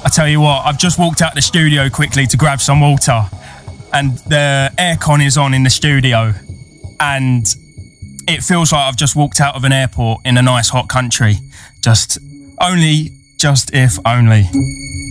tell you what, I've just walked out the studio quickly to grab some water, and the aircon is on in the studio, and it feels like I've just walked out of an airport in a nice hot country. Just if only.